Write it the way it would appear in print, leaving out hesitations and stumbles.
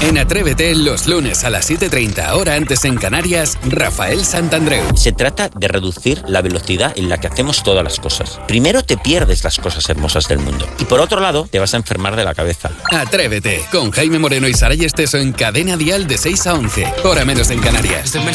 En Atrévete, los lunes a las 7:30, hora antes en Canarias, Rafael Santandreu. Se trata de reducir la velocidad en la que hacemos todas las cosas. Primero te pierdes las cosas hermosas del mundo. Y por otro lado, te vas a enfermar de la cabeza. Atrévete, con Jaime Moreno y Saray Esteso en Cadena Dial de 6 a 11, hora menos en Canarias.